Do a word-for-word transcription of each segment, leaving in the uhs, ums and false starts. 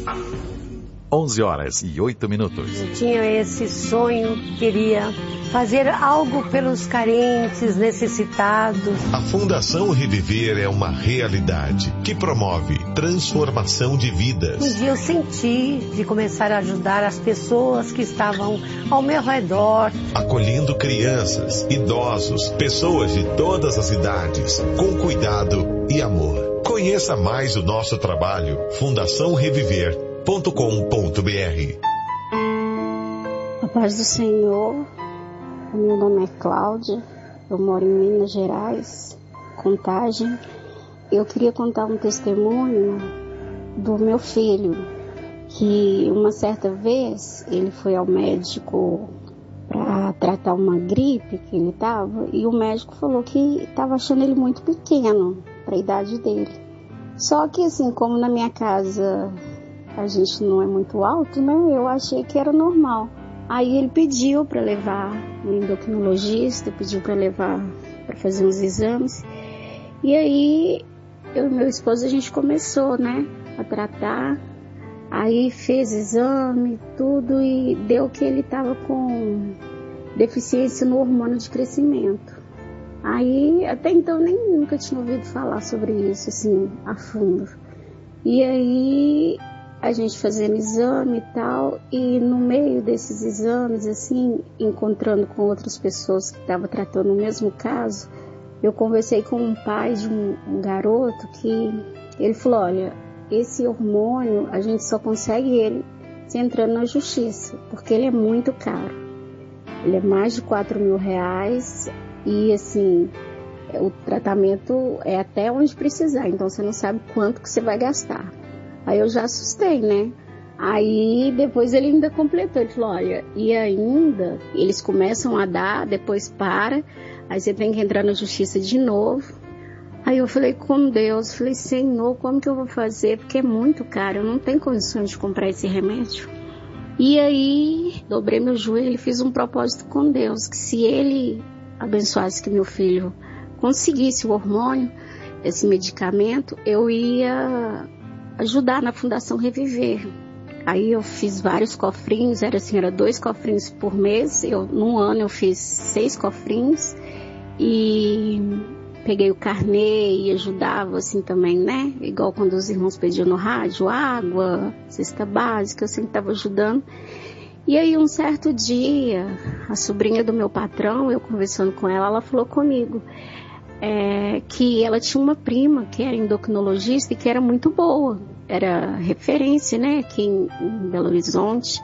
onze horas e oito minutos. Eu tinha esse sonho, queria fazer algo pelos carentes, necessitados. A Fundação Reviver é uma realidade que promove transformação de vidas. Um dia eu senti de começar a ajudar as pessoas que estavam ao meu redor. Acolhendo crianças, idosos, pessoas de todas as idades, com cuidado e amor. Conheça mais o nosso trabalho, fundação reviver ponto com ponto b r. A paz do Senhor, meu nome é Cláudia, eu moro em Minas Gerais, Contagem. Eu queria contar um testemunho do meu filho, que uma certa vez ele foi ao médico para tratar uma gripe que ele estava, e o médico falou que estava achando ele muito pequeno para a idade dele. Só que assim, como na minha casa a gente não é muito alto, né? Eu achei que era normal. Aí ele pediu para levar um endocrinologista, pediu para levar para fazer uns exames. E aí eu e meu esposo, a gente começou, né, a tratar. Aí fez exame, tudo, e deu que ele estava com deficiência no hormônio de crescimento. Aí, até então, nem nunca tinha ouvido falar sobre isso, assim, a fundo. E aí, a gente fazendo exame e tal, e no meio desses exames, assim, encontrando com outras pessoas que estavam tratando o mesmo caso, eu conversei com um pai de um, um garoto que ele falou, olha, esse hormônio, a gente só consegue ele se entrando na justiça, porque ele é muito caro. Ele é mais de quatro mil reais e, assim, o tratamento é até onde precisar, então você não sabe quanto que você vai gastar. Aí eu já assustei, né? Aí depois ele ainda completou, ele falou, olha, e ainda eles começam a dar, depois para, aí você tem que entrar na justiça de novo. Aí eu falei com Deus, falei, Senhor, como que eu vou fazer? Porque é muito caro, eu não tenho condições de comprar esse remédio. E aí dobrei meu joelho e fiz um propósito com Deus, que se ele abençoasse que meu filho conseguisse o hormônio, esse medicamento, eu ia ajudar na Fundação Reviver. Aí eu fiz vários cofrinhos, era assim, era dois cofrinhos por mês. Eu, num ano eu fiz seis cofrinhos e peguei o carnê e ajudava assim também, né? Igual quando os irmãos pediam no rádio, água, cesta básica, eu sempre estava ajudando. E aí um certo dia, a sobrinha do meu patrão, eu conversando com ela, ela falou comigo é, que ela tinha uma prima que era endocrinologista e que era muito boa, era referência, né, aqui em, em Belo Horizonte.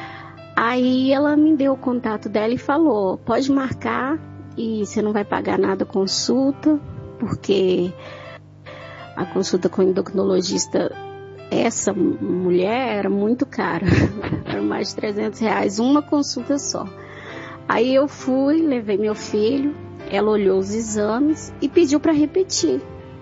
Aí ela me deu o contato dela e falou, pode marcar e você não vai pagar nada a consulta, porque a consulta com o endocrinologista, essa mulher era muito cara, era mais de trezentos reais, uma consulta só. Aí eu fui, levei meu filho, ela olhou os exames e pediu para repetir.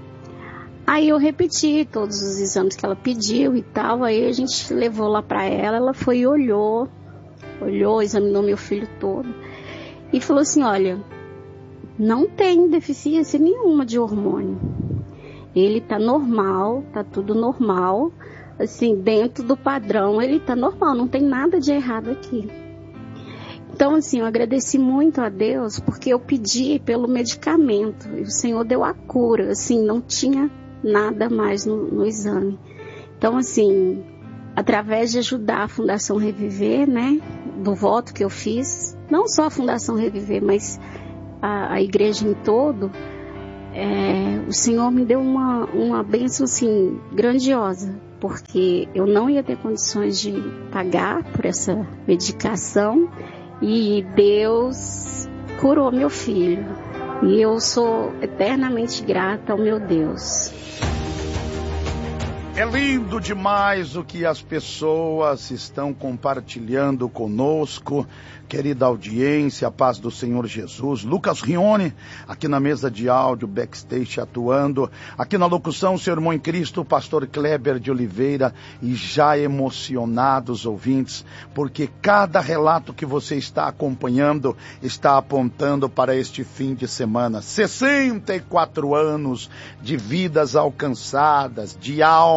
Aí eu repeti todos os exames que ela pediu e tal, aí a gente levou lá para ela, ela foi e olhou, olhou, examinou meu filho todo e falou assim, olha, não tem deficiência nenhuma de hormônio. Ele tá normal, tá tudo normal, assim, dentro do padrão, ele tá normal, não tem nada de errado aqui. Então, assim, eu agradeci muito a Deus, porque eu pedi pelo medicamento, e o Senhor deu a cura, assim, não tinha nada mais no, no exame. Então, assim, através de ajudar a Fundação Reviver, né, do voto que eu fiz, não só a Fundação Reviver, mas a, a igreja em todo, é, o Senhor me deu uma, uma bênção, assim, grandiosa, porque eu não ia ter condições de pagar por essa medicação e Deus curou meu filho. E eu sou eternamente grata ao meu Deus. É lindo demais o que as pessoas estão compartilhando conosco. Querida audiência, a paz do Senhor Jesus. Lucas Rione, aqui na mesa de áudio, backstage atuando. Aqui na locução, seu irmão em Cristo, o pastor Kleber de Oliveira. E já emocionados ouvintes, porque cada relato que você está acompanhando está apontando para este fim de semana. sessenta e quatro anos de vidas alcançadas, de alma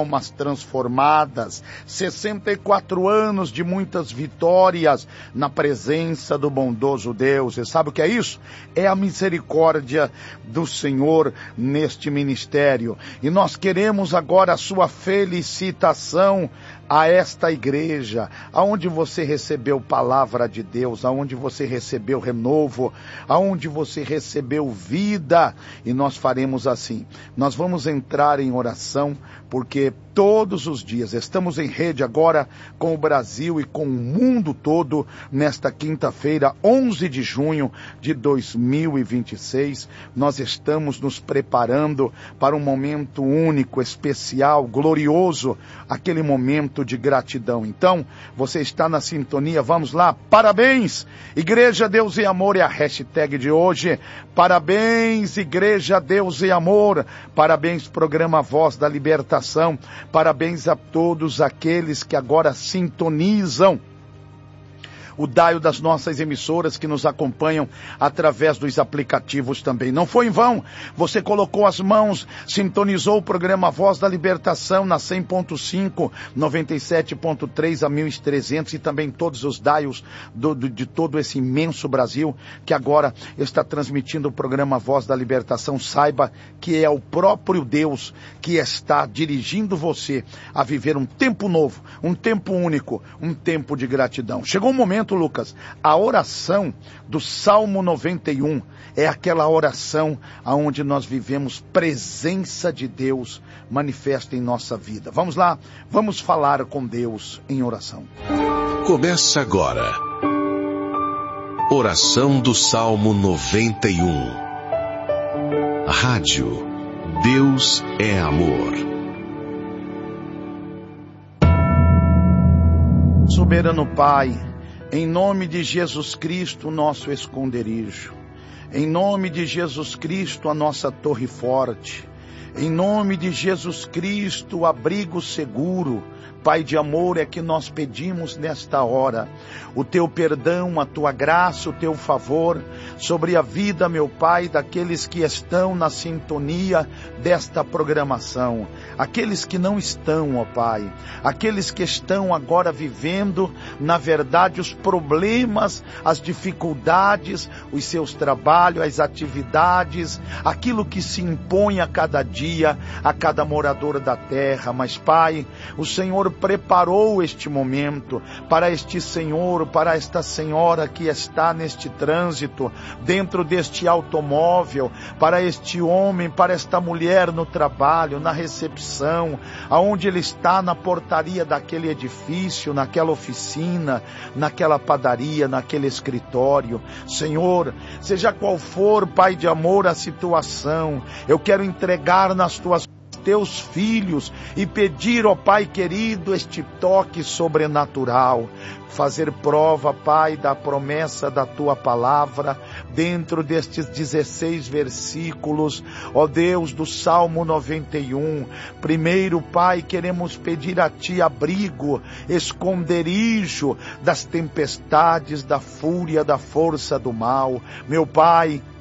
almas transformadas, sessenta e quatro anos de muitas vitórias na presença do bondoso Deus. E sabe o que é isso? É a misericórdia do Senhor neste ministério. E nós queremos agora a sua felicitação a esta igreja, aonde você recebeu palavra de Deus, aonde você recebeu renovo, aonde você recebeu vida. E nós faremos assim, nós vamos entrar em oração, porque todos os dias estamos em rede agora com o Brasil e com o mundo todo, nesta quinta-feira, onze de junho de dois mil e vinte e seis, nós estamos nos preparando para um momento único, especial, glorioso, aquele momento de gratidão. Então, você está na sintonia, vamos lá, parabéns, Igreja Deus e Amor é a hashtag de hoje, parabéns Igreja Deus e Amor, parabéns Programa Voz da Libertação, parabéns a todos aqueles que agora sintonizam o dial das nossas emissoras que nos acompanham através dos aplicativos também. Não foi em vão, você colocou as mãos, sintonizou o programa Voz da Libertação na cem ponto cinco, noventa e sete ponto três a mil e trezentos e também todos os dials do, do, de todo esse imenso Brasil que agora está transmitindo o programa Voz da Libertação. Saiba que é o próprio Deus que está dirigindo você a viver um tempo novo, um tempo único, um tempo de gratidão. Chegou um momento, Lucas, a oração do Salmo noventa e um é aquela oração onde nós vivemos presença de Deus manifesta em nossa vida. Vamos lá, vamos falar com Deus em oração. Começa agora. Oração do Salmo noventa e um. Rádio Deus é Amor. Soberano Pai, em nome de Jesus Cristo, nosso esconderijo. Em nome de Jesus Cristo, a nossa torre forte. Em nome de Jesus Cristo, o abrigo seguro. Pai de amor, é que nós pedimos nesta hora o teu perdão, a tua graça, o teu favor sobre a vida, meu Pai, daqueles que estão na sintonia desta programação, aqueles que não estão, ó Pai, aqueles que estão agora vivendo, na verdade, os problemas, as dificuldades, os seus trabalhos, as atividades, aquilo que se impõe a cada dia, a cada morador da terra. Mas, Pai, o Senhor preparou este momento para este senhor, para esta senhora que está neste trânsito, dentro deste automóvel, para este homem, para esta mulher no trabalho, na recepção, aonde ele está, na portaria daquele edifício, naquela oficina, naquela padaria, naquele escritório. Senhor, seja qual for, Pai de amor, a situação, eu quero entregar nas tuas teus filhos e pedir, ó Pai querido, este toque sobrenatural, fazer prova, Pai, da promessa da tua palavra, dentro destes dezesseis versículos, ó Deus, do Salmo noventa e um. Primeiro, Pai, queremos pedir a ti abrigo, esconderijo das tempestades, da fúria, da força do mal. Meu Pai,